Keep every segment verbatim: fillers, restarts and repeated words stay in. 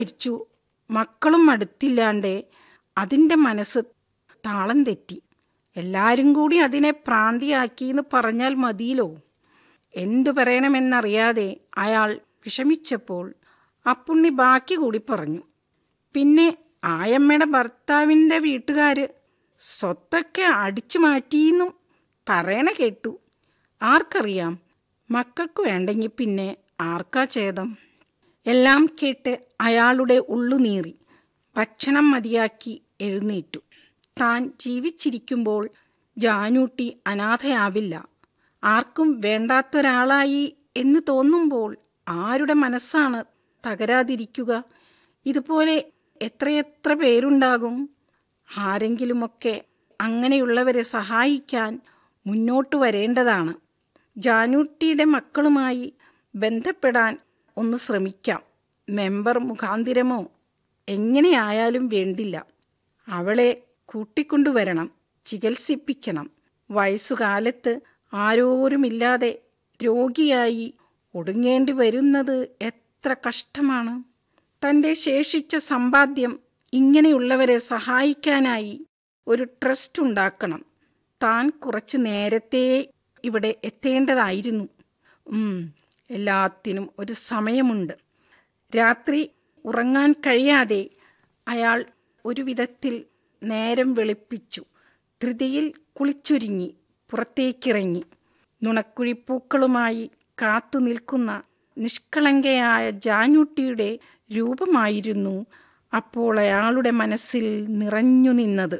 ിച്ചു മക്കളും അടുത്തില്ലാണ്ടേ അതിൻ്റെ മനസ്സ് താളം തെറ്റി. എല്ലാരും കൂടി അതിനെ പ്രാന്തിയാക്കിയെന്ന് പറഞ്ഞാൽ മതിയല്ലോ. എന്തു പറയണമെന്നറിയാതെ അയാൾ വിഷമിച്ചപ്പോൾ അപ്പുണ്ണി ബാക്കി കൂടി പറഞ്ഞു. പിന്നെ ആയമ്മയുടെ ഭർത്താവിൻ്റെ വീട്ടുകാർ സ്വത്തൊക്കെ അടിച്ചു മാറ്റിയെന്നും പറയണ കേട്ടു. ആർക്കറിയാം, മക്കൾക്ക് വേണ്ടെങ്കിൽ പിന്നെ ആർക്കാ ഛേദം. എല്ലാം കേട്ട് അയാളുടെ ഉള്ളുനീറി. ഭക്ഷണം മതിയാക്കി എഴുന്നേറ്റു. താൻ ജീവിച്ചിരിക്കുമ്പോൾ ജാനൂട്ടി അനാഥയാവില്ല. ആർക്കും വേണ്ടാത്തൊരാളായി എന്ന് തോന്നുമ്പോൾ ആരുടെ മനസ്സാണ് തകരാതിരിക്കുക? ഇതുപോലെ എത്രയെത്ര പേരുണ്ടാകും. ആരെങ്കിലുമൊക്കെ അങ്ങനെയുള്ളവരെ സഹായിക്കാൻ മുന്നോട്ട് വരേണ്ടതാണ്. ജാനൂട്ടിയുടെ മക്കളുമായി ബന്ധപ്പെടാൻ ഒന്ന് ശ്രമിക്കാം. മെമ്പർ മുഖാന്തിരമോ എങ്ങനെയായാലും വേണ്ടില്ല. അവളെ കൂട്ടിക്കൊണ്ടുവരണം, ചികിത്സിപ്പിക്കണം. വയസ്സുകാലത്ത് ആരോരുമില്ലാതെ രോഗിയായി ഒടുങ്ങേണ്ടി വരുന്നത് എത്ര കഷ്ടമാണ്. തൻ്റെ ശേഷിച്ച സമ്പാദ്യം ഇങ്ങനെയുള്ളവരെ സഹായിക്കാനായി ഒരു ട്രസ്റ്റ് ഉണ്ടാക്കണം. താൻ കുറച്ച് നേരത്തെ ഇവിടെ എത്തേണ്ടതായിരുന്നു. എല്ലാത്തിനും ഒരു സമയമുണ്ട്. രാത്രി ഉറങ്ങാൻ കഴിയാതെ അയാൾ ഒരു വിധത്തിൽ നേരം വെളുപ്പിച്ചു. ധൃതിയിൽ കുളിച്ചൊരുങ്ങി പുറത്തേക്കിറങ്ങി. നുണക്കുഴിപ്പൂക്കളുമായി കാത്തു നിൽക്കുന്ന നിഷ്കളങ്കയായ ജാനൂട്ടിയുടെ രൂപമായിരുന്നു അപ്പോൾ അയാളുടെ മനസ്സിൽ നിറഞ്ഞു നിന്നത്.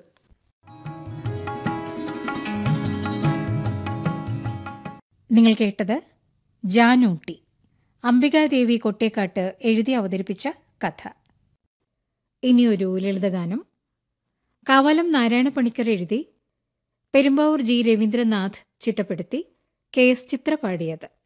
നിങ്ങൾ കേട്ടത് ജാനൂട്ടി, അംബികാദേവി കൊട്ടേക്കാട്ട് എഴുതി അവതരിപ്പിച്ച കഥ. ഇനിയൊരു ലളിതഗാനം. കാവാലം നാരായണ പണിക്കർ എഴുതി Perumbavoor G Ravindranath ചിട്ടപ്പെടുത്തി K S ചിത്ര പാടിയത്.